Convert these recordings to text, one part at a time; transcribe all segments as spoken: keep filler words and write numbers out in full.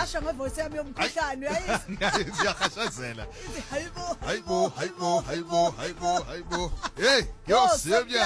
ngiyahasha ngevoice yami yomkhuhlane uyayizwa Ngiyahashazela. hayibo Hayibo, hayibo, hayibo, hayibo, hayibo. Hey, yo Sylvia.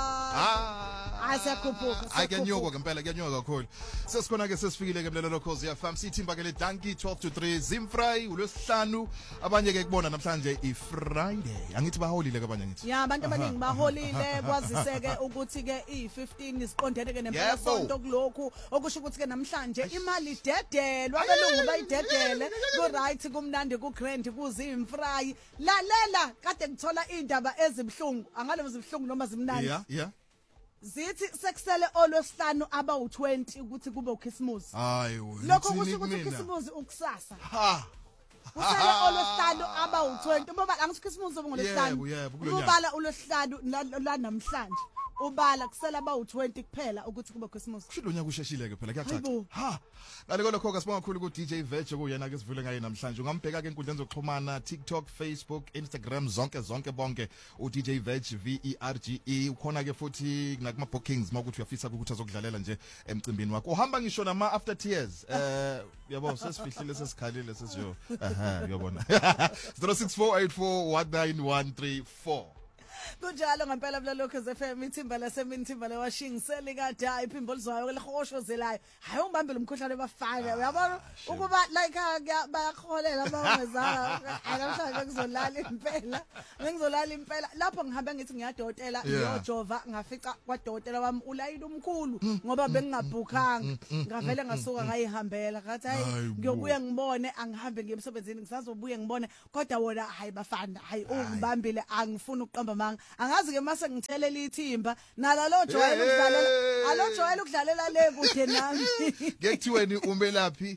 Ah. Asiyakhuphuka. Ayanyoka ngempela kuyanyoka kakhulu. Sesikhona ke sesifikile ke mlelo Khosi F M sithimba ke le Donkey twelve to three Zimfry uLwesihlanu abanye ke kubona namhlanje i Friday. Angithi baholile ke abanye ngithi. Ya abantu abaningi baholile kwazise ke ukuthi ke i fifteen isiqondene ke nempela sonto kulokhu okusho ukuthi ke namhlanje imali dedelwa abelungu bayidedele ku right kumnandi ku grand kuzimfry lalela kade ngithola indaba ezibhlungu angale zibhlungu noma zimnandi. Yeah, yeah. Zithi sekusele olwesihlanu aba u twenty ukuthi kube uKhisimusi. Hayi lokho kusho ukuthi uKhisimusi ukusasa. Ha. Kusele olwesihlanu aba u twenty ngoba angithi uKhisimusi ngolwesihlanu. Yebo, yebo kulonyaka. Ubala olwesihlanu la namhlanje. Ubala kusela ba u twenty kuphela ukuthi kube uKhisimusi. Kusho lonyaka usheshile ke phela kuyacaca. Ha. Ngale lokho kasibonga kakhulu ku D J Veg okuyena ke sivule ngaye namhlanje. Ungambheka ke enkundleni zokuxhumana TikTok, Facebook, Instagram zonke zonke bonke u D J Veg V E R G E ukhona ke futhi nakuma bookings makuthi uyafisa ukuthi azokudlalela nje emcimbini wakho. Uhamba ngisho nama after tears. Eh yabo sesifihlile sesikhalile sesiyo. Aha uyabona. zero six four eight four one nine one three four. Kunjalo ngempela mlalokho F M ithimba lasemini ithimba lewashingiseli kade hayi iphimbo lizwayo lehoshozelelayo hayi umbambe lomkhuhlane bafana uyabona ukuba like bayakholela bangezanga namhlanje kuzolala impela ngizolala impela lapho ngihambe ngithi ngiyadotela ngiyojova ngafica kwadotela wami ulayini umkhulu ngoba bengingabhukanga ngavele ngasuka ngayihambela ngathi hayi ngiyobuya ngibone angihambe ngemsebenzini ngisazobuye ngibone kodwa wona hayi bafana hayi ungibambile angifuni ukuqamba manga angazi ke mase ngithelele ithimba nala lo joyela ukudlalela alo joyela ukudlalela le kude nami ngekuthiweni umelaphi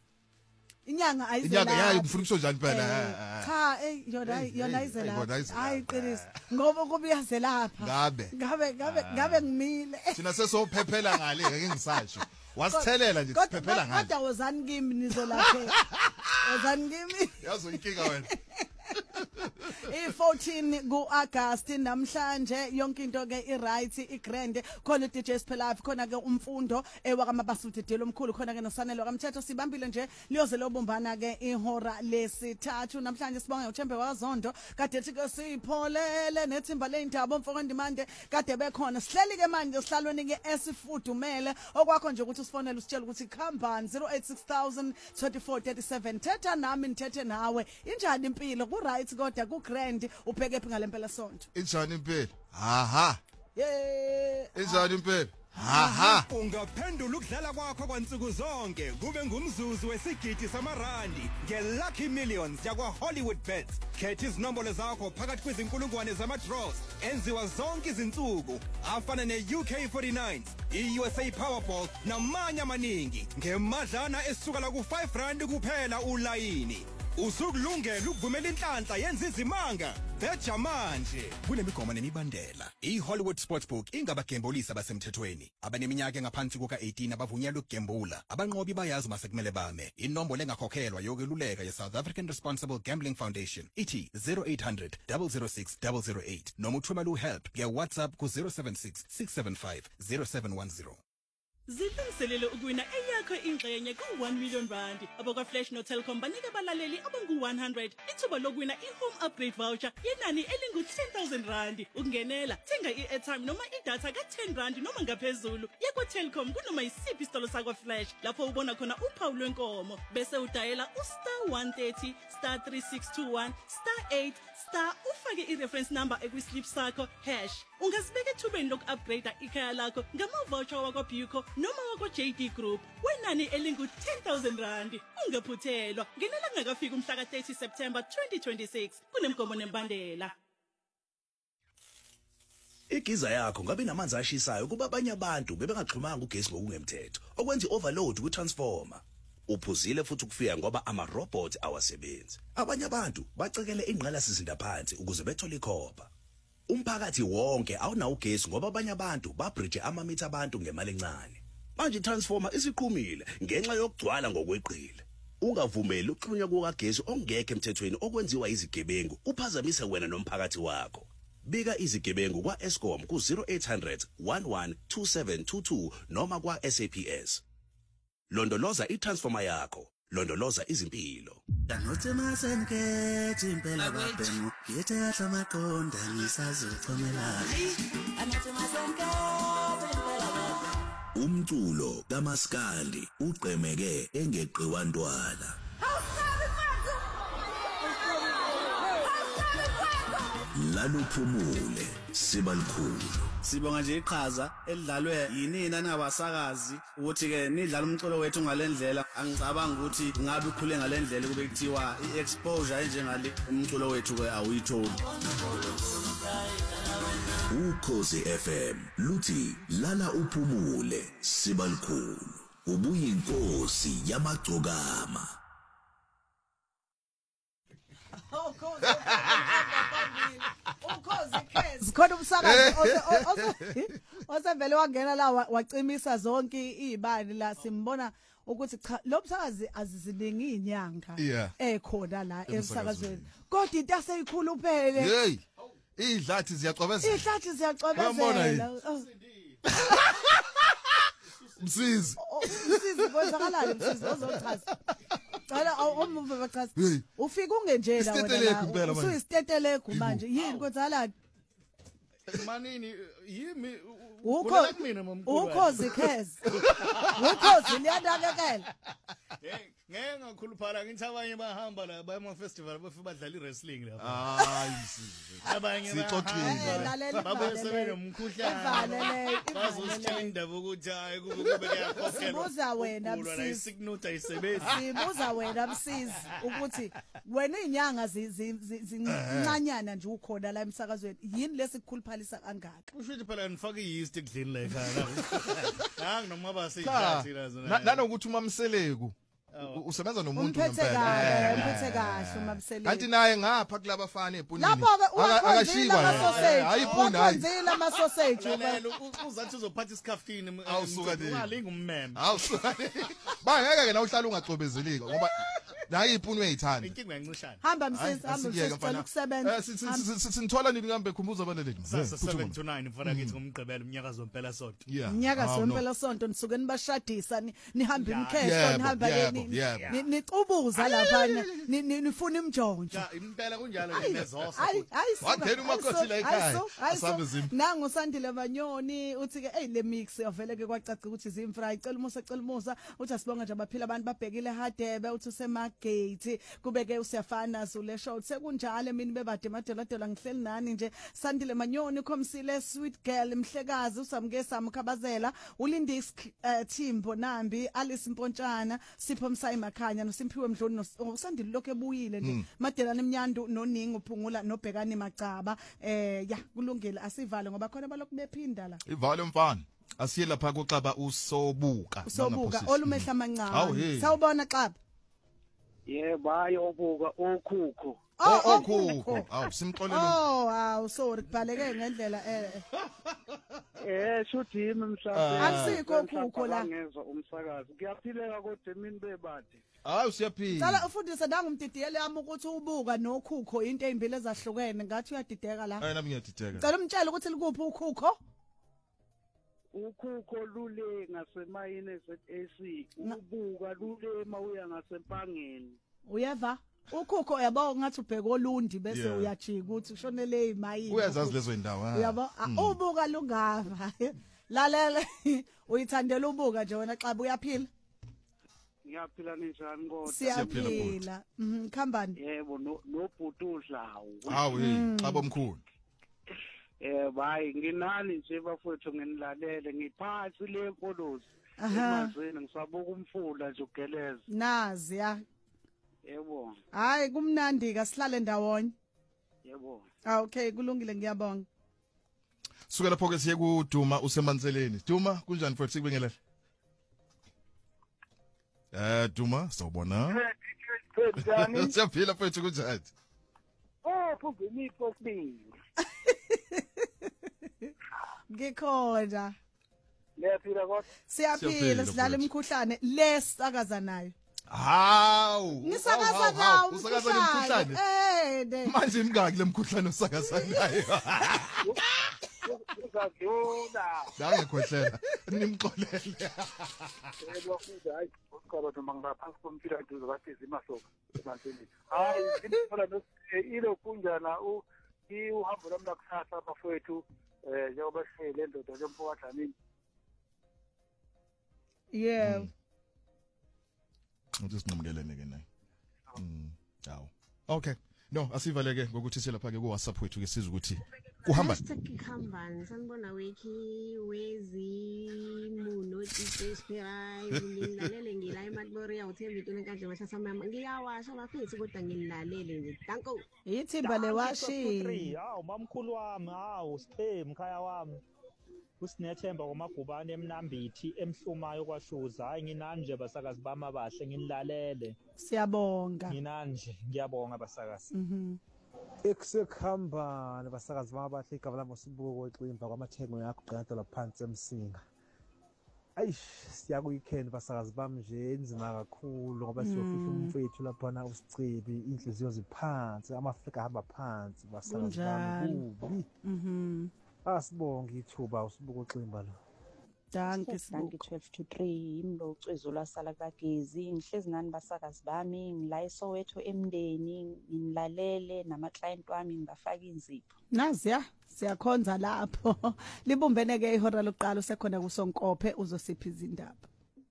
inyanga ayizela inyanga yayi mfuna ukusonjani phela cha eh yona yona ayizela hayi qinisa ngoba kubuyaze lapha ngabe ngabe ngabe ngabe ngimile sina sesophephela ngale ngeke ngisasho wasithelela nje siphephela ngale kodwa wozani kimi nizolaphe wozani kimi yazo inkinga wena i fourteen ku August namhlanje yonke into ke i right i grand khona D J Sphelavi khona ke umfundo ewakamabasuthi delo omkhulu khona ke nosanelo kamthetho sibambile nje liyoze lobumbana ke ihora lesithathu namhlanje sibonga uThembe waZondo kade ethi ke sipholele nethimba leindaba mfoko ndimande kade bekhona sihleli ke manje sihlalweni ke esifudumele okwakho nje ukuthi usifonele usitshela ukuthi khambani zero eight six thousand twenty-four thirty-seven thetha nami nithethe nawe injani impilo ku right kodwa ku grand ubheke phi ngalempela sonto injani impela aha yeah injani impela aha ungaphendula ukudlala kwakho kwansuku zonke kube ngumzuzu wesigidi samarandi ngeLucky Millions yakwa Hollywood Bets khetha izinombolo zakho phakathi kwezinkulungwane zama-draws enziwa zonke izinsuku afana ne-U K forty-nine i-U S A Powerball namanye amaningi ngemadlana esuka la ku-five rand kuphela ulayini usukulungela ukuvumela inhlanhla yenza izimanga beja manje kunemigomo nemibandela iHollywood Sportsbook ingabagembulisi abasemthethweni abaneminyaka engaphansi kuka eighteen abavunyelwe ukugembula abanqobi bayazi uma sekumele bame inombolo engakhokhelwa yokweluleka ye-South African Responsible Gambling Foundation ithi zero eight hundred zero zero six zero zero eight noma uthumela uhelp nge-WhatsApp ku zero seven six six seven five zero seven one zero. Zilungiselele ukuwina eyakho ingxenye ku one million rand. Abakwa Flash no Telkom banika abalaleli abangu one hundred ithuba lokuwina i-home upgrade voucher yenani elingu ten thousand rand. Ukungenela, thenga i-airtime noma idatha ka ten rand noma ngaphezulu. Yakwa Telkom kunoma isiphi isitolo sakwa Flash lapho ubona khona uphawu lwenkomo bese udayela u-star one thirty star three six two one star eight star ufake i-reference number ekwislip sakho hash. Ungasibeka ethubeni loku-upgrade ikhaya lakho ngama-voucher wakwa Buco noma wakwa J D Group wenani elingu ten thousand rand. Ungaphuthelwa ngenela ngakafika umhla ka thirty September twenty twenty-six kunemgomo nembandela. Igiza yakho ngabe namanzi ashisayo kuba abanye abantu bebengaxhumanga ugesi ngokungemthetho okwenza i-overload ku-transformer. Uphuzile futhi ukufika ngoba ama-robot awasebenzi. Abanye abantu bacekele ingqala sizinda phansi ukuze bethole ikhopha. Umphakathi wonke awunawo ugesi ngoba abanye abantu babridge amamitha abantu ngemali encane. Manje i-transformer isiqhumile ngenxa yokugcwala ngokweqile. Ungavumeli ukuxhunywa kukagesi ongekho emthethweni okwenziwa izigebengu uphazamise wena nomphakathi wakho. Bika izigebengu kwa Eskom ku zero eight hundred one one two seven two two noma kwa S A P S. Londoloza i-transformer yakho londoloza izimpilo. Danote masenke impela babhemu ngithe yahla maqonda ngisazochomela. Danote masenke impela babhemu. Umculo kaMaskandi uqhemeke engeqiwa ntwala. Laluphumule sibalikhulu. Sibonga nje iqhaza elidlalwe yinina nabasakazi ukuthi ke nidlala umculo wethu ngalendlela angicabanga ukuthi ngabe ukhule ngalendlela kube kuthiwa iexposure enjengale umculo wethu ke awuyitholi. Ukhosi F M luthi lala uphumule sibalikhulu ubuyinkosi yamagcokama. Ukhozi Kez zikhona umsakazi osevele wangena la wacimisa zonke izibani la simbona ukuthi cha lo msakazi aziziningi inyanga ekhona la emsakazweni kodwa into aseyikhuluphele hey idlathi ziyacwebezela idlathi ziyacwebezela Msizi Msizi kwenzakalani Msizi ozochaza Cala umuve bachaza ufika ungenjela wena usuyisitetelegu manje yini kwenzakalani Manini yimi ukho ukhozi Kez ukhozi liyadakekela ngeke ngakhuluphala ngithi abanye bahamba la bayama festival bafika badlala i-wrestling lapha hayi Msizi abanye sixoxile babesebenza umkhuhlane bazositshela indaba ukuthi hayi kube kuyakhokhelwa sibuza wena Msizi isignuta isebenzi sibuza wena Msizi ukuthi wena inyanga zincanyana nje ukhona la emsakazweni yini lesikukhuluphalisa kangaka ushithi phela ngifaka i-yeast ekudleni la ekhaya nangi noma baseyidlathi lazo nanokuthi umamseleku usebenza nomuntu ngempela umphethe kahle umamseleku kanti naye ngapha kulabafana epunini lapho akashikwa ayipuni hayi nzila ama sausage uzathi uzophatha iskafini awusuka ungalinga ummeme awusuka bangeke ke na uhlala ungacwebezelika ngoba nayi ipuni uyayithanda inkinga yanqishana hamba Msizi hamba usicela ukusebenza sinithola nini ngambe khumbuza abaleleki seven to nine mfana kithi ngomgqibelo umnyaka zompela sonto umnyaka zompela sonto nisuke nibashadisa nihamba imkhehlo nihamba nicubuza lapha nifuna imjonjo impela kunjalo nezosa wathena umakhosi la ekhaya asabe zimbi nangu usandile manyoni uthi ke hey le mix yavele ke kwacaca ukuthi zimfry icela umusa ecela umusa uthi asibonga nje abaphila abantu babhekile hadebe uthi usemagate kubeke usiyafana zule show sekunjalo mina bebade madola ngihleli nani nje sandile manyoni khomsile sweet girl mhlekazi usamke samkhabazela ulindis Thimbo Nambi Alice Mpontshana Sipho Msayi Makhanya noSimphiwe Mdloni usandile lokho ebuyile nje madelana emnyandu noningi uphungula nobhekani Macaba eh ya kulungile asivale ngoba khona balokhu bephinda la ivale mfana asiye lapha kuxaba usobuka usobuka olumehla amancane sawubona xaba yebo hayi obuka okhukho okhukho awu simxolele oh awu sorry kubaleke ngendlela eh eh shuthi yimi mhlawumbe akusikho okhukho la ngezwe umsakazi kuyaphileka kodwa emini bebade hayi usiyaphila cala ufundise nangumdidiyele yami ukuthi ubuka nokhukho into ezimbili ezahlukene ngathi uyadideka la hayi nami ngiyadideka cala umtshele ukuthi likuphi ukhukho ukhukho lule ngasemayini eZ-A C ubuka lule mawuya ngasempangeni uyeva ukhukho yabo ngathi ubheka olundi bese uyajika ukuthi ushonele ezimayini uyazazi lezo indawo uyabo ubuka lungava lalela uyithandela ubuka nje wena xa uyaphila ngiyaphila njani kodwa siyaphila mhm khambani yebo nobhutudlawu hawu xa bomkhulu eh bayi nginani nje bafowethu nginilalele ngiphansi le mpolozi emazweni ngisabuka umfula nje ugeleza nazi ya yebo hayi kumnandi ka sihlale ndawonye yebo ah okay kulungile ngiyabonga suka lapho ke siye kuDuma usemanzeleni Duma kunjani futhi sikubingelele eh Duma sawubona njani siyaphila futhi kunjani oh phungimipho kubili ngikhona Siyaphila kodwa siyaphila sidlala imikhuhlane lesakaza nayo hawu ngisakaza nawo usakaza imikhuhlane eh manje imingaki lemikhuhlane usakaza nayo sadlula Ngangekhohlela nimxolele. Bafunda hayi uqaba noma ngaphansi komfila duze bathi zimasoka emaseni. Hayi ngithola no ilo kunjana u uhambo lami lakusasa bafowethu eh njengoba sihlele ndoda njempoka dlamini. Yeah. Uthi sinqomukelene ke naye. Mm. Yawo. Okay. No, asivaleke ngokuthi selapha ke ku WhatsApp wethu ke sizwe ukuthi kuhamba. Kuhamba sanibona weki wezi muno tise spirai ngilalele ngila eMatboria uthemba into enkandle mashasa mama ngiyawasha bafethu kodwa ngilalele nje. Danko. Yithimba lewashi. Hawu mamkhulu wami hawu sicheme khaya wami. Usinethemba kwamagubane emnambithi emhlumayo kwashuza hayi nginanje basakazi bami abahle nginilalele. Siyabonga. Nginanje ngiyabonga basakazi. Mhm. Ekusekhamba nabasakazi babahle igaba lami sibuko eximba kwamathengo yakho gqanto laphansi emsinga. Ayish siya ku weekend basakazi bami nje enzima kakhulu ngoba siyofihla umfethu lapha na usichibi inhliziyo ziphansi amafrika hamba phansi basakazi bami kubi. Mhm. Asibonga ithuba usibuko eximba lo. Danke Danke twelve to three imlo ucwezula sala kagezi ngihlezi nani basakazi bami ngila eSoweto emndeni nginilalele nama client wami ngibafaka inzipho. Nazi ya siyakhonza lapho. Libumbene ke ihora lokuqala usekhona kusonkophe uzosipha izindaba.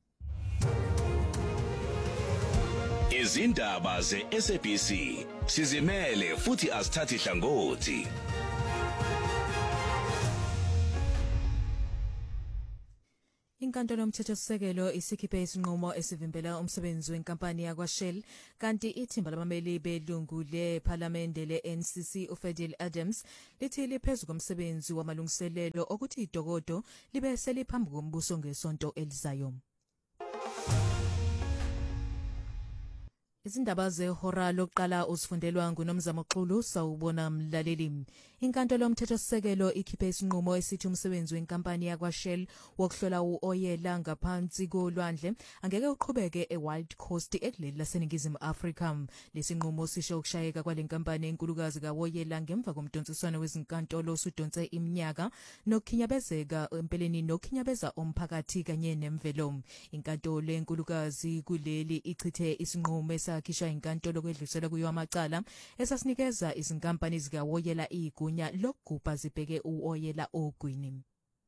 Izindaba ze S A B C sizimele futhi asithathi hlangothi. Inkantolo yomthethosisekelo isikhiphe isinqumo esivimbela umsebenzi wenkampani yakwa Shell kanti ithimba labameli belungu lePhalamende leN C C uFadil Adams lithi liphezulu komsebenzi wamalungiselelo okuthi idokodo libe seliphambi kombuso ngesonto elizayo. Izindaba zehora lokuqala usifundelwa nguNomzamo Xulu sawubona mlaleli. Inkantolo yomthethosisekelo ikhiphe isinqumo esithi umsebenzi wenkampani yakwa Shell wokuhlola uoyela ngaphansi kolwandle angeke uqhubeke eWild Coast ekuleli laseningizimu Afrika. Lesinqumo sisho ukushayeka kwalenkampani enkulukazi kawoyela ngemva komdonsiswano wezinkantolo osudonse iminyaka nokukhinyabezeka empeleni nokukhinyabeza umphakathi kanye nemvelo. Inkantolo enkulukazi kuleli ichithe isinqumo esakhishwa inkantolo kwedlulisela kuyo amacala esasinikeza izinkampani zikawoyela igunya lokugubha zibheke uoyela ogwini.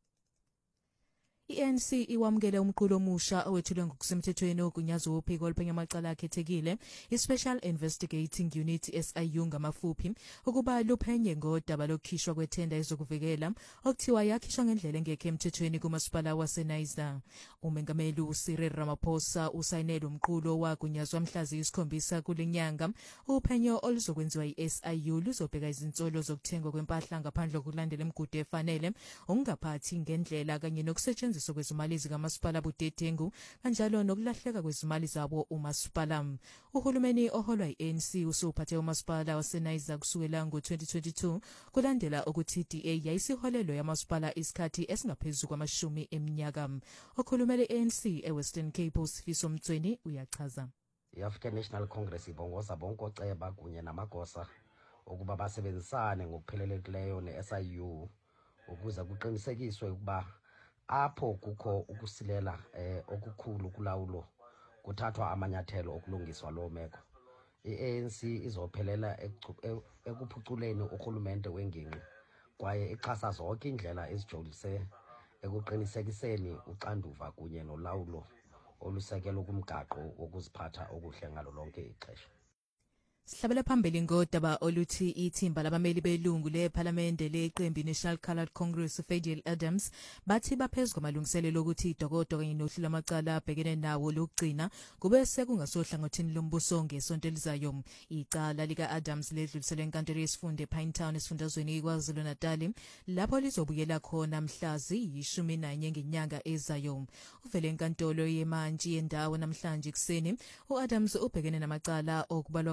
I-A N C iwamukele umqulo omusha owethulwe ngokusemthethweni ogunyazo uphiko oluphenya amacala akhethekile i-Special Investigating Unit S I U ngamafuphi ukuba luphenye ngodaba lokukhishwa kwethenda ezokuvikela okuthiwa yakhishwa ngendlela engekho emthethweni kumasipala waseNiger. Umengameli uCyril Ramaphosa usayinele umqulo wagunyazwa mhlazi isikhombisa kulenyanga. Uphenyo oluzokwenziwa i-S I U luzobheka izinsolo zokuthengwa kwempahla ngaphandle kokulandela imigudu efanele ungaphathi ngendlela kanye nokusetshenziswa kwezimali zikamasipala budedengu kanjalo nokulahleka kwezimali zabo umasipala. Uhulumeni oholwa i-A N C usuphathe umasipala waseNiger kusukela ngo-twenty twenty-two kulandela ukuthi D A yayisiholelo yamasipala isikhathi esingaphezulu kwamashumi eminyaka. Okhulumele i-A N C eWestern Cape uSifiso Mtsweni uyachaza. I-African National Congress ibongoza bonke oceba kunye namagosa ukuba basebenzisane ngokuphelelekileyo ne-S I U ukuze kuqinisekiswe ukuba apho kukho ukusilela eh okukhulu kulawulo kuthathwa amanyathelo okulungiswa lo meko. I-A N C izophelela ekuphuculeni urhulumente wengingqi kwaye ixhasa zonke indlela ezijolise ekuqinisekiseni uxanduva kunye nolawulo olusekela kumgaqo wokuziphatha okuhle ngalo lonke ixesha. Sihlabela phambili ngodaba oluthi ithimba labameli belungu lePhalamende leqembu National Coloured Congress Fadil Adams bathi baphezulu kwamalungiselelo ukuthi idokodo kanye nohlelo amacala abhekene nawo lokugcina kube sekungasohlangothini lombuso ngesonto elizayo. Icala lika Adams ledluliselwe enkantolo yesifunde Pinetown esifundazweni kwaZulu Natal lapho lizobuyela khona mhlazi yishumi nanye ngenyanga ezayo. Uvele enkantolo yemantshi yendawo namhlanje kuseni uAdams ubhekene namacala okubalwa kuwo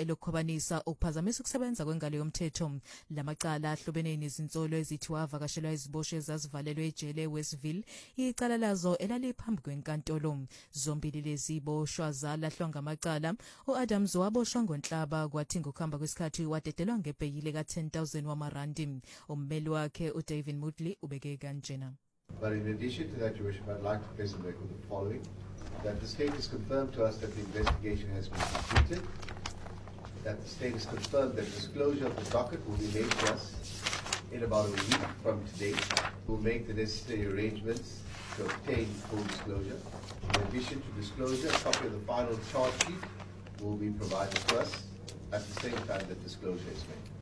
lokukhwabanisa ukuphazamisa ukusebenza kwengalo yomthetho. Lamacala ahlobene nezinsolo ezithiwa avakashelwa iziboshwa ezazivalelwe ejele Westville. Icala lazo elaliphambi kwenkantolo. Zombili lezi boshwa zalahlwa ngamacala. U-Adams waboshwa ngoNhlaba kwathi ngokuhamba kwesikhathi wadedelwa ngebheyile ka ten thousand wamarandi. Ummeli wakhe uDavid Moodley ubeke kanjena. But in addition to that, Your Worship, I'd like to place on record the following: that the state has confirmed to us that the investigation has been completed, that the state has confirmed that disclosure of the docket will be made to us in about a week from today. We'll make the necessary arrangements to obtain full disclosure. In addition to disclosure, a copy of the final charge sheet will be provided to us at the same time that disclosure is made.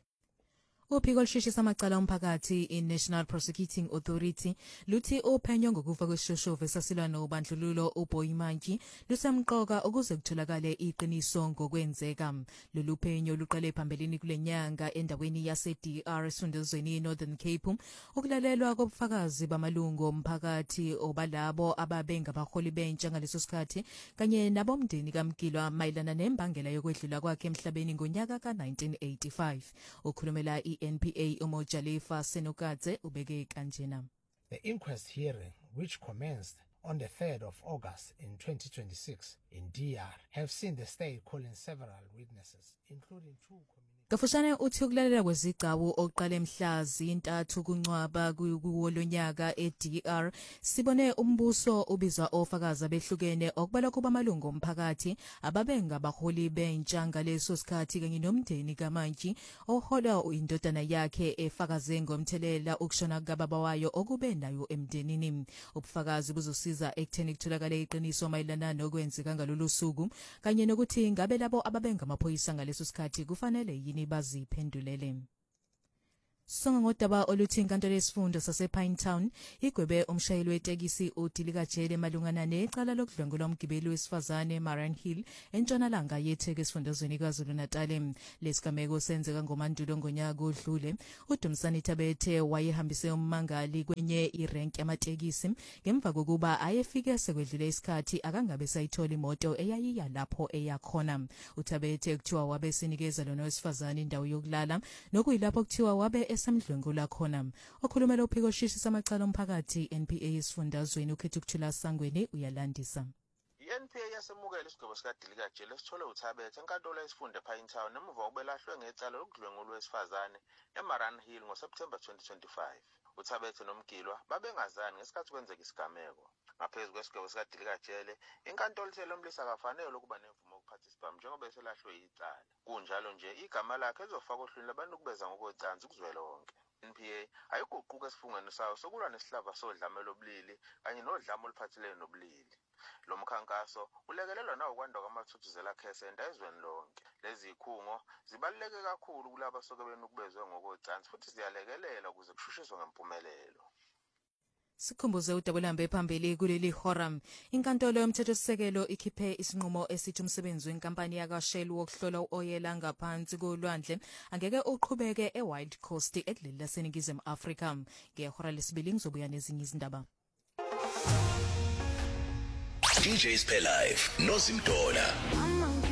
Uphiko olusheshisa amacala omphakathi i-National Prosecuting Authority luthi uphenyo ngokufa kwesishoshovu esasilwa nobandlululo uBoyimanki lusemqoka ukuze kutholakale iqiniso ngokwenzeka. Lolu phenyo luqale phambelini kule nyanga endaweni yase-D R esifundazweni Northern Cape ukulalelwa kobufakazi bamalungu omphakathi obalabo ababengabaholi bentsha ngaleso sikhathi kanye nabomndeni kaMkilwa mayelana nembangela yokwedlula kwakhe emhlabeni ngonyaka ka nineteen eighty-five. Ukhulumela N P A Umojalefa Senokadze ubeke kanjena. The inquest hearing, which commenced on the third of August in twenty twenty-six in D R, have seen the state calling several witnesses, including two Kafushane uthi ukulalela kwezigcawu oqala emhlazi intathu kuncwaba kuwolonyaka e-D R sibone umbuso ubizwa ofakazi behlukene okubalwa kuba amalungu omphakathi ababengabaholi bentsha ngaleso sikhathi kanye nomndeni kaMantshi ohola indodana yakhe efakaze ngomthelela ukushona kababa wayo okube nayo emndenini. Ubufakazi buzosiza ekutheni kutholakale iqiniso mayelana nokwenzeka ngalolu suku kanye nokuthi ngabe labo ababengamaphoyisa ngaleso sikhathi kufanele yini baziphendulele. Songa ngodaba oluthi inkantolo yesifundo sasePinetown igwebe umshayeli wetekisi uDilika Jele malungana necala lokudlwengula umgibeli wesifazane Maran Hill entshonalanga yeTheku esifundazweni KwaZulu-Natal. Lesigameko senzeka ngomandulo ngonyaka odlule. uDumsani Tabethe wayehambise ummangali kwenye irenk yamatekisi ngemva kokuba ayefike sekwedlule isikhathi akangabe sayithola imoto eyayiya lapho eyakhona. uTabethe kuthiwa wabe sinikeza lona wesifazane indawo yokulala nokuyilapho kuthiwa wabe esamdlwengula khona. Okhulumela uphiko olusheshisa amacala omphakathi N P A esifundazweni ukhetha ukuthula Sangweni uyalandisa. I-N P A yasemukela isigwebo sikaDilika Jele esithole uThabethe enkantolo yesifundo ePinetown emuva kokubelahlwe ngecala lokudlwengula owesifazane eMaran Hill ngoSeptemba twenty twenty-five. uThabethe noMkilwa babengazani ngesikhathi kwenzeka isigameko. Ngaphezu kwesigwebo sikaDilika Jele, inkantolo ithe lomlisa akafanele ukuba nemvumo yokuphatha isibhamu njengoba eselahlwe icala. Kunjalo nje igama lakhe lizofaka ohlwini labantu ukubeza ngokwecansi kuzwelonke. N P A ayiguquka esifungweni sayo sokulwa nesihlava sodlame lobulili kanye nodlame oluphathelene nobulili. Lo mkhankaso ulekelelwa nawo kwanda kwamathuthuzela khesenta ezweni lonke. Lezi zikhungo zibaluleke kakhulu kulabo soke benukubezwe ngokwecansi futhi ziyalekelela ukuze kushushiswe ngempumelelo. Sikhumbuze udabulambe phambili kuleli horam. Inkantolo yomthethosisekelo ikhiphe isinqumo esithi umsebenzi wenkampani yakwaShell wokuhlola uoyela ngaphansi kolwandle angeke uqhubeke eWild Coast ekuleli laseNingizimu Afrika. Ngehora lesibili ngizobuya nezinye izindaba. D Js Pay Live, Nozimdola.